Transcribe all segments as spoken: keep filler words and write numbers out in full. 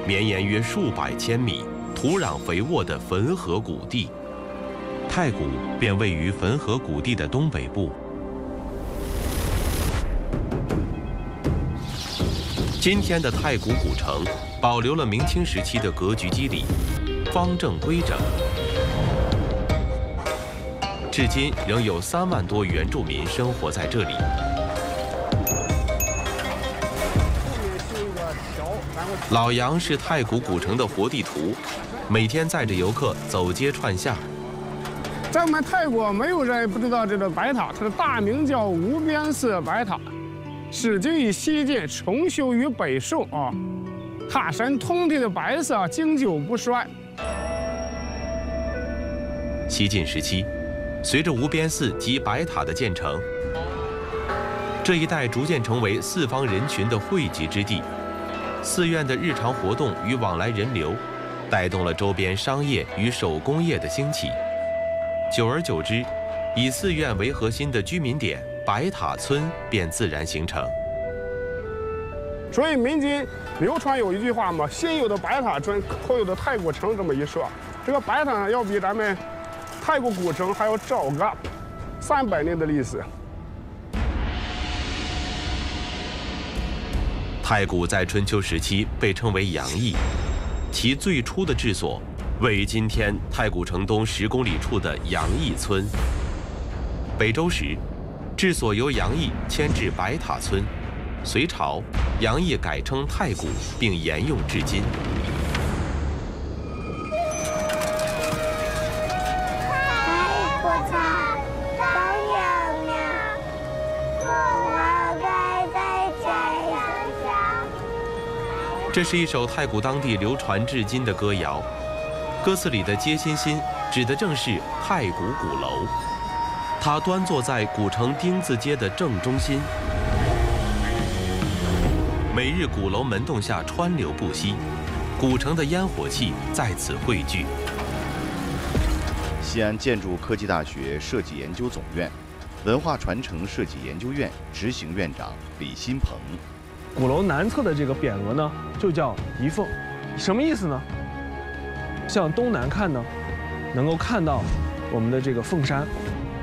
绵延约数百千米、土壤肥沃的汾河谷地。太谷便位于汾河谷地的东北部。今天的太谷古城保留了明清时期的格局肌理，方正规整。至今仍有三万多原住民生活在这里。老杨是太谷古城的活地图，每天载着游客走街串巷。 在我们泰国，没有人不知道这个白塔，它的大名叫无边寺白塔，始建于西晋，重修于北宋啊。塔身通体的白色，经久不衰。 西晋时期，随着无边寺及白塔的建成，这一带逐渐成为四方人群的汇集之地。寺院的日常活动与往来人流，带动了周边商业与手工业的兴起。久而久之，以寺院为核心的居民点白塔村便自然形成。 所以民间流传有一句话嘛：“先有的白塔村，后有的太古城”这么一说。这个白塔要比咱们太古古城还要早个三百年的历史。 太谷在春秋时期被称为阳邑，其最初的治所位于今天太谷城东十公里处的阳邑村。北周时，治所由阳邑迁至白塔村。隋朝，阳邑改称太谷，并沿用至今。这是一首太谷当地流传至今的歌谣，歌词里的街心心指的正是太谷鼓楼，它端坐在古城丁字街的正中心，每日鼓楼门洞下川流不息，古城的烟火气在此汇聚。 西安建筑科技大学设计研究总院文化传承设计研究院执行院长李新鹏。 鼓楼南侧的这个匾额呢，就叫仪凤，什么意思呢？向东南看呢，能够看到我们的这个凤山。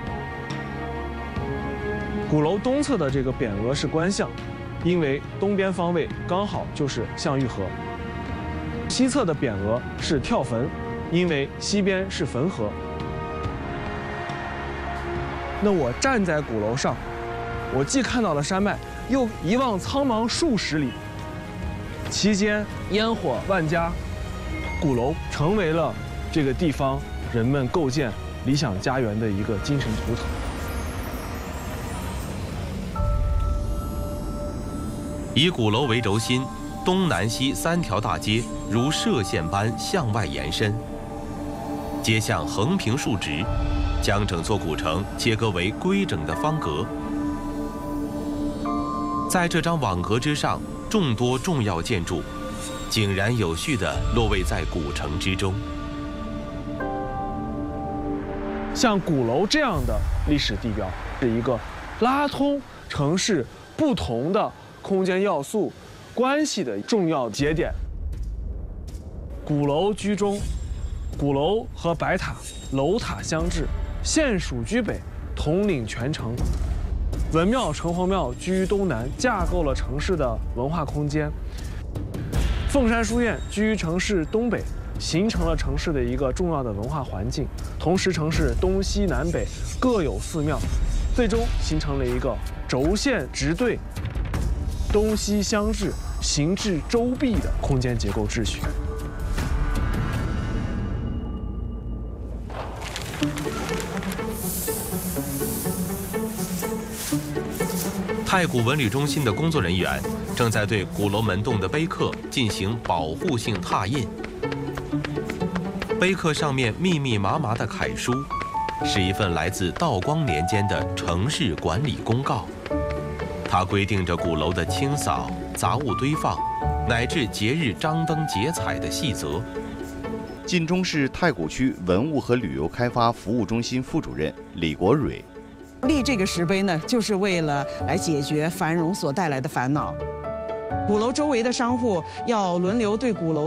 鼓楼东侧的这个匾额是官向，因为东边方位刚好就是向玉河。西侧的匾额是跳坟，因为西边是汾河。那我站在鼓楼上，我既看到了山脉，又一望苍茫数十里，其间烟火万家，鼓楼成为了这个地方人们构建理想家园的一个精神图腾。 以鼓楼为轴心，东南西三条大街如射线般向外延伸，街巷横平竖直，将整座古城切割为规整的方格。在这张网格之上，众多重要建筑井然有序地落位在古城之中。 像鼓楼这样的历史地标，是一个拉通城市不同的空间要素关系的重要节点。鼓楼居中，鼓楼和白塔楼塔相峙，县属居北，统领全城。文庙、城隍庙居于东南，架构了城市的文化空间。凤山书院居于城市东北，形成了城市的一个重要的文化环境。同时，城市东西南北各有寺庙，最终形成了一个轴线直对、东西相峙、形制周密的空间结构秩序。 太谷文旅中心的工作人员正在对鼓楼门洞的碑刻进行保护性拓印。碑刻上面密密麻麻的楷书，是一份来自道光年间的城市管理公告。它规定着鼓楼的清扫、杂物堆放，乃至节日张灯结彩的细则。 晋中市太谷区文物和旅游开发服务中心副主任李国蕊。 立这个石碑呢，就是为了来解决繁荣所带来的烦恼。鼓楼周围的商户要轮流对鼓楼